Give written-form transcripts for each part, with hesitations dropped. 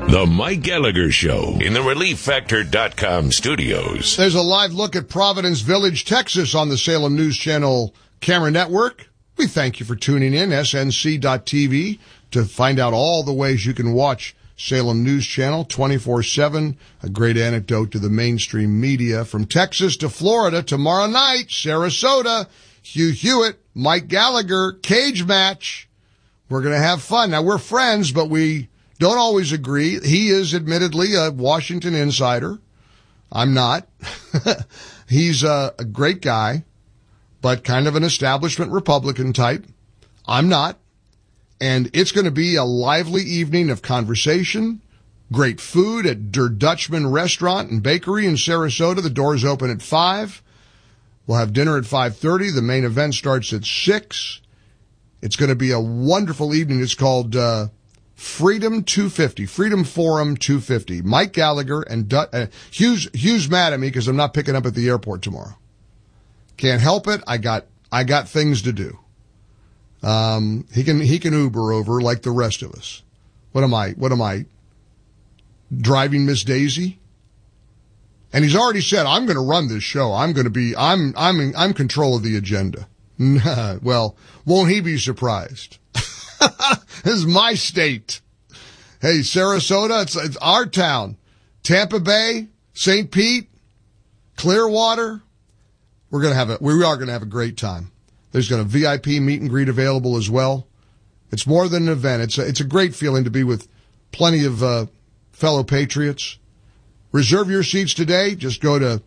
The Mike Gallagher Show in the ReliefFactor.com studios. There's a live look at Providence Village, Texas on the Salem News Channel camera network. We thank you for tuning in, snc.tv, to find out all the ways you can watch Salem News Channel 24/7. A great anecdote to the mainstream media. From Texas to Florida, tomorrow night, Sarasota, Hugh Hewitt, Mike Gallagher, cage match. We're going to have fun. Now, we're friends, but we don't always agree. He is admittedly a Washington insider. I'm not. He's a great guy, but kind of an establishment Republican type. I'm not. And it's going to be a lively evening of conversation, great food at Der Dutchman Restaurant and Bakery in Sarasota. The doors open at 5. We'll have dinner at 5:30. The main event starts at 6. It's going to be a wonderful evening. It's called Freedom 250, Freedom Forum 250. Mike Gallagher and Hugh's mad at me because I'm not picking up at the airport tomorrow. Can't help it. I got things to do. He can Uber over like the rest of us. What am I driving Miss Daisy? And he's already said, I'm going to run this show. I'm control of the agenda. Well, won't he be surprised? This is my state. Hey, Sarasota, it's our town. Tampa Bay, St. Pete, Clearwater. We are going to have a great time. There's going to be VIP meet and greet available as well. It's more than an event. It's a great feeling to be with plenty of fellow patriots. Reserve your seats today. Just go to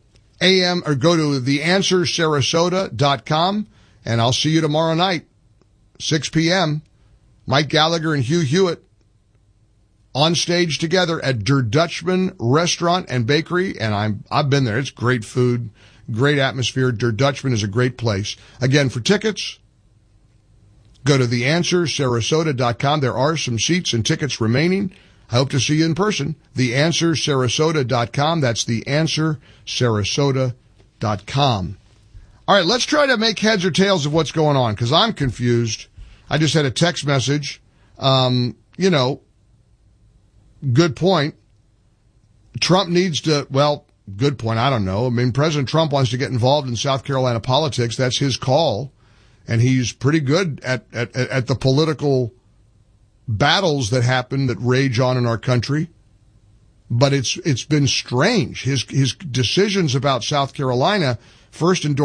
theanswersarasota.com, and I'll see you tomorrow night, 6 p.m. Mike Gallagher and Hugh Hewitt on stage together at Der Dutchman Restaurant and Bakery, and I've been there. It's great food, great atmosphere. Der Dutchman is a great place. Again, for tickets, go to theanswersarasota.com. There are some seats and tickets remaining. I hope to see you in person. Theanswersarasota.com. That's theanswersarasota.com. All right, let's try to make heads or tails of what's going on, because I'm confused. I just had a text message. Good point. Trump needs to, good point. I don't know. I mean, President Trump wants to get involved in South Carolina politics. That's his call. And he's pretty good at the political battles that happen, that rage on in our country. But it's been strange. His decisions about South Carolina, first endorsed